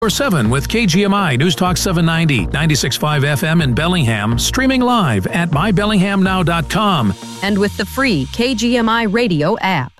7 with KGMI News Talk 790, 96.5 FM in Bellingham, streaming live at mybellinghamnow.com. And with the free KGMI radio app.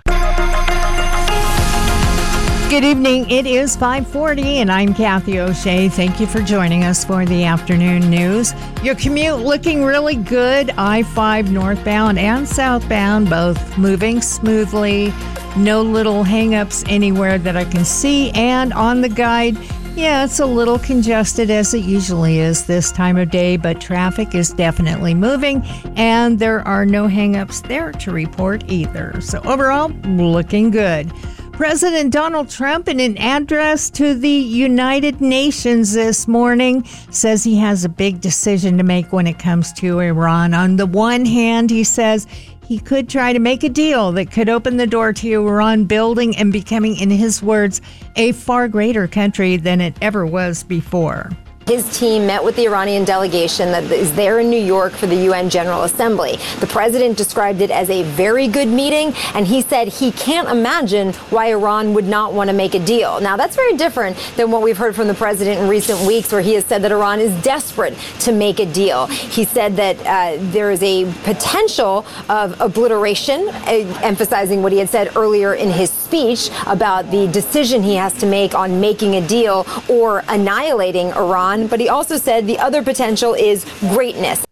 Good evening. It is 5:40 and I'm Kathy O'Shea. Thank you for joining us for the afternoon news. Your commute looking really good. I-5 northbound and southbound, both moving smoothly. No little hang-ups anywhere that I can see. And on the guide, yeah, it's a little congested as it usually is this time of day, but traffic is definitely moving and there are no hang-ups there to report either. So overall, looking good. President Donald Trump, in an address to the United Nations this morning, says he has a big decision to make when it comes to Iran. On the one hand, he says he could try to make a deal that could open the door to Iran building and becoming, in his words, a far greater country than it ever was before. His team met with the Iranian delegation that is there in New York for the UN General Assembly. The president described it as a very good meeting, and he said he can't imagine why Iran would not want to make a deal. Now, that's very different than what we've heard from the president in recent weeks, where he has said that Iran is desperate to make a deal. He said that there is a potential of obliteration, emphasizing what he had said earlier in his speech about the decision he has to make on making a deal or annihilating Iran. But he also said the other potential is greatness.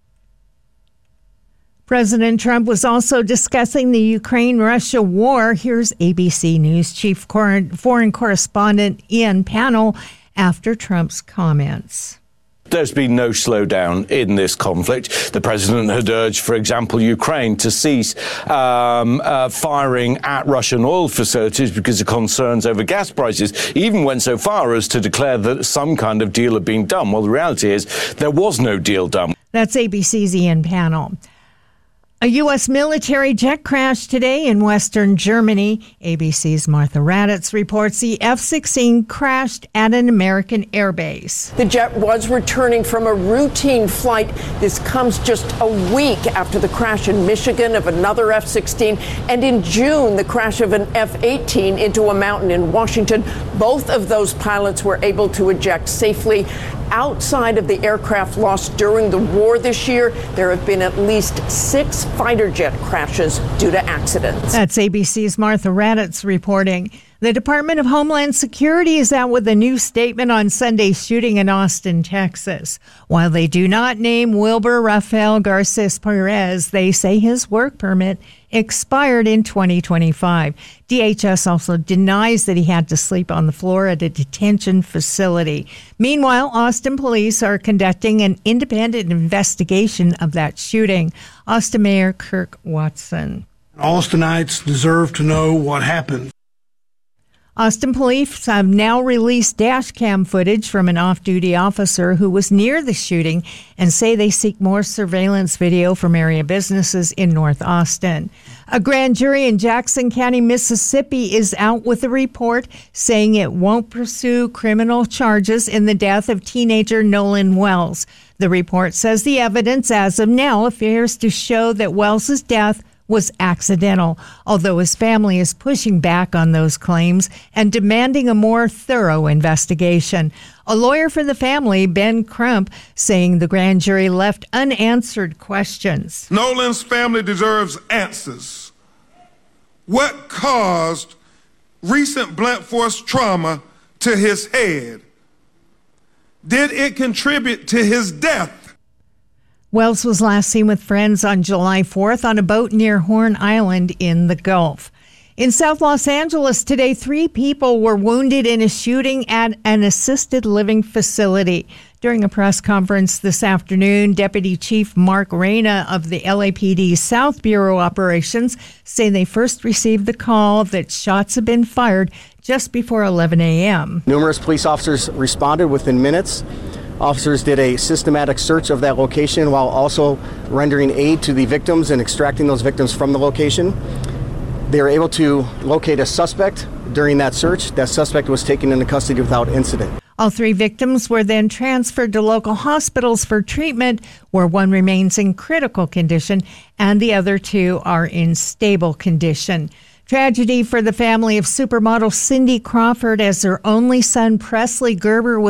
President Trump was also discussing the Ukraine-Russia war. Here's ABC News Chief Foreign Correspondent Ian Pannell after Trump's comments. There's been no slowdown in this conflict. The president had urged, for example, Ukraine to cease firing at Russian oil facilities because of concerns over gas prices. He even went so far as to declare that some kind of deal had been done. Well, the reality is there was no deal done. That's ABC's Ian Pannell. A U.S. military jet crashed today in western Germany. ABC's Martha Raddatz reports the F-16 crashed at an American airbase. The jet was returning from a routine flight. This comes just a week after the crash in Michigan of another F-16, and in June, the crash of an F-18 into a mountain in Washington. Both of those pilots were able to eject safely. Outside of the aircraft lost during the war this year, there have been at least 6 fighter jet crashes due to accidents. That's ABC's Martha Raddatz reporting. The Department of Homeland Security is out with a new statement on Sunday's shooting in Austin, Texas. While they do not name Wilber Rafael Garces Perez, they say his work permit expired in 2025. DHS also denies that he had to sleep on the floor at a detention facility. Meanwhile, Austin police are conducting an independent investigation of that shooting. Austin Mayor Kirk Watson. Austinites deserve to know what happened. Austin police have now released dash cam footage from an off-duty officer who was near the shooting and say they seek more surveillance video from area businesses in North Austin. A grand jury in Jackson County, Mississippi is out with a report saying it won't pursue criminal charges in the death of teenager Nolan Wells. The report says the evidence as of now appears to show that Wells's death was accidental, although his family is pushing back on those claims and demanding a more thorough investigation. A lawyer for the family, Ben Crump, saying the grand jury left unanswered questions. Nolan's family deserves answers. What caused recent blunt force trauma to his head? Did it contribute to his death? Wells was last seen with friends on July 4th on a boat near Horn Island in the Gulf. In South Los Angeles today, 3 people were wounded in a shooting at an assisted living facility. During a press conference this afternoon, Deputy Chief Mark Reyna of the LAPD South Bureau Operations say they first received the call that shots had been fired just before 11 a.m. Numerous police officers responded within minutes. Officers did a systematic search of that location while also rendering aid to the victims and extracting those victims from the location. They were able to locate a suspect during that search. That suspect was taken into custody without incident. All 3 victims were then transferred to local hospitals for treatment, where one remains in critical condition and the other 2 are in stable condition. Tragedy for the family of supermodel Cindy Crawford as their only son, Presley Gerber,